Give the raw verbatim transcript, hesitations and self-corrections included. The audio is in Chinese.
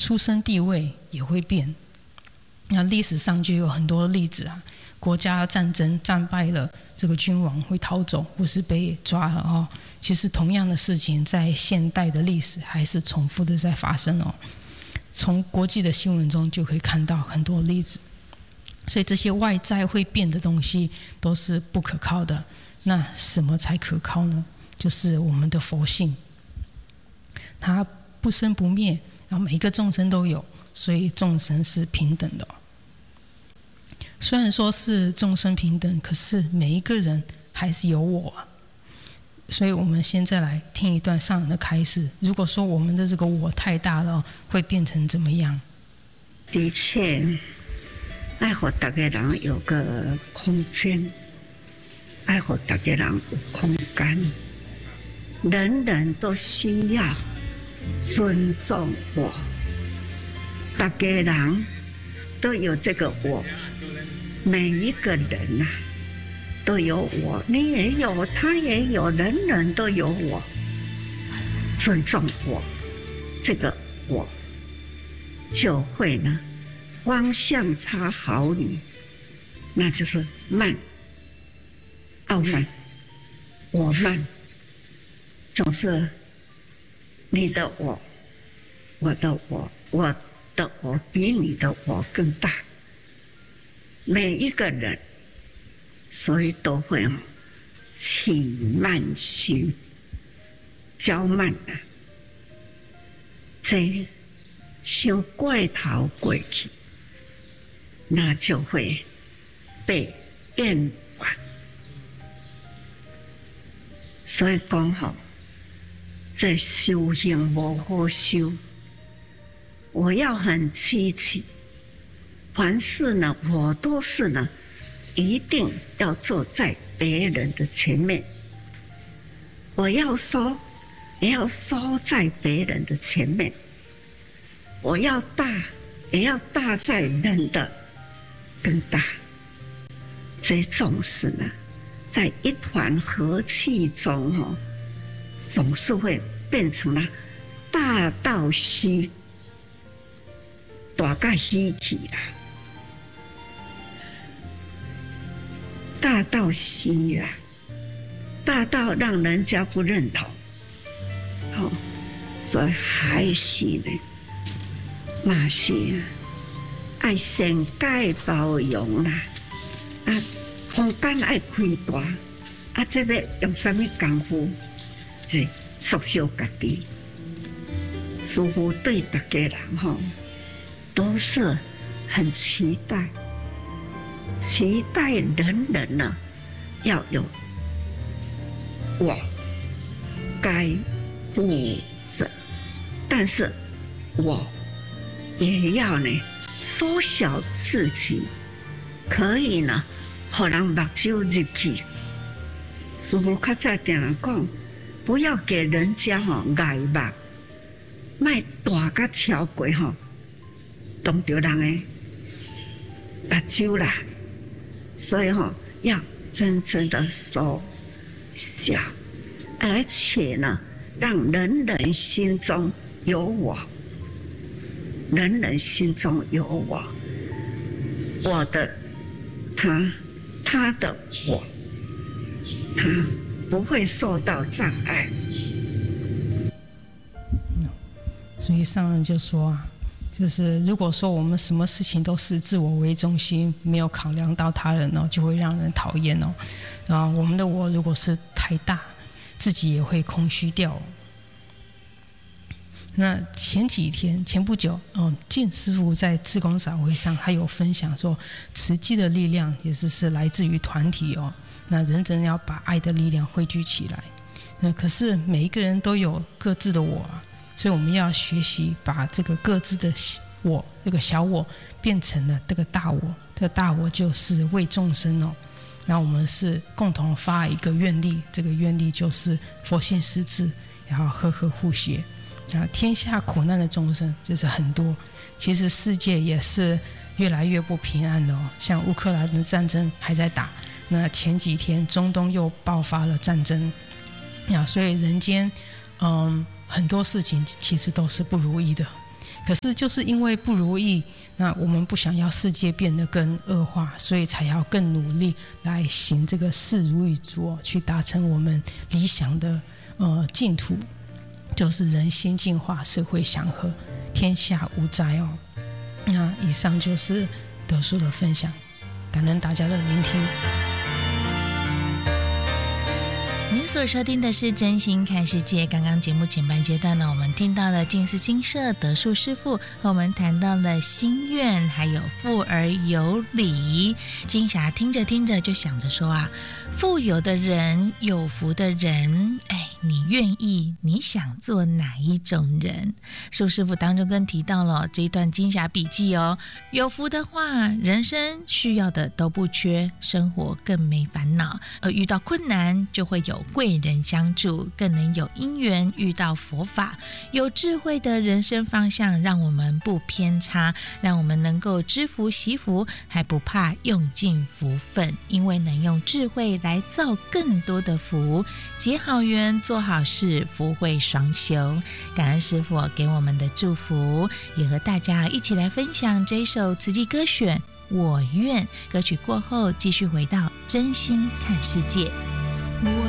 出生地位也会变。那历史上就有很多例子啊，国家战争战败了，这个君王会逃走或是被抓了哦。其实同样的事情在现代的历史还是重复的在发生哦。从国际的新闻中就可以看到很多例子。所以这些外在会变的东西都是不可靠的。那什么才可靠呢？就是我们的佛性，它不生不灭，然后每一个众生都有，所以众生是平等的。虽然说是众生平等，可是每一个人还是有我啊。所以我们现在来听一段上人的开示。如果说我们的这个我太大了，会变成怎么样？ 的确，爱给大家人有个空间，爱给大家人有空间，人人都需要尊重我，大家人都有这个我，每一个人呐、啊、都有我，你也有，他也有，人人都有我，尊重我，这个我就会呢方向差毫厘，那就是慢，傲慢，我慢，总是你的我，我的我，我的我比你的我更大。每一个人，所以都会起慢心，骄慢啊，这想过头过去，那就会被厌烦。所以讲吼，这修行无好修，我要很积极，凡事呢，我都是呢，一定要坐在别人的前面。我要说，也要说在别人的前面。我要大，也要大在人的更大。这种事呢，在一团和气中哦，总是会变成了大到虚，大到虚气啦，大到虚啦，大到让人家不认同。好、哦，所以还是呢。嘛是啊，爱善解包容啦，啊，空间爱开大，啊，这要用什么功夫？就缩小家己。似乎对大家人吼，都是很期待，期待人人呢要有我该负责，但是我。也要呢缩小自己，可以呢，互人目睭入去。师父较早定人讲，不要给人家吼碍目，莫大甲超过吼，挡到人的目睭啦。所以吼，要真正的缩小，而且呢，让人人心中有我。人人心中有我，我的他，他的我，他不会受到障碍。 所以上人就说啊，就是如果说我们什么事情都是自我为中心，没有考量到他人哦，就会让人讨厌哦。啊，我们的我如果是太大，自己也会空虚掉。那前几天前不久，嗯，净师父在志工法会上，还有分享说，慈济的力量也是是来自于团体哦。那人人要把爱的力量汇聚起来。那可是每一个人都有各自的我啊，所以我们要学习把这个各自的我，这个小我变成了这个大我。这个大我就是为众生哦。那我们是共同发一个愿力，这个愿力就是佛性施治，然后和和互协。啊，天下苦难的众生就是很多，其实世界也是越来越不平安的哦。像乌克兰的战争还在打，那前几天中东又爆发了战争，啊，所以人间，嗯，很多事情其实都是不如意的。 可是就是因为不如意，那我们不想要世界变得更恶化，所以才要更努力来行这个事如意足，去达成我们理想的呃净土，就是人心净化，社会祥和，天下无灾哦。那以上就是德叔的分享，感恩大家的聆听。 您所收听的是真心看世界。刚刚节目前半阶段呢，我们听到了净思精舍德树师父和我们谈到了心愿，还有富而有礼。金霞听着听着就想着说啊，富有的人，有福的人，哎，你愿意你想做哪一种人？树师父当中更提到了这一段金霞笔记哦，有福的话，人生需要的都不缺，生活更没烦恼，而遇到困难就会有贵人相助，更能有因缘遇到佛法。有智慧的人生方向，让我们不偏差，让我们能够知福惜福，还不怕用尽福分，因为能用智慧来造更多的福，结好缘，做好事，福慧双修。感恩师父给我们的祝福，也和大家一起来分享这一首慈济歌选《我愿》。歌曲过后，继续回到真心看世界。 我